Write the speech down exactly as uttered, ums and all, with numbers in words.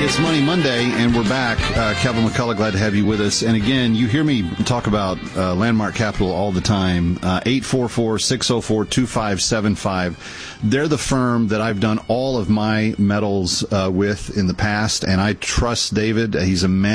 It's Money Monday, and we're back. Uh, Kevin McCullough, glad to have you with us. And again, you hear me talk about uh, Landmark Capital all the time. Uh, eight four four, six oh four, two five seven five. They're the firm that I've done all of my metals uh, with in the past, and I trust David. He's a man.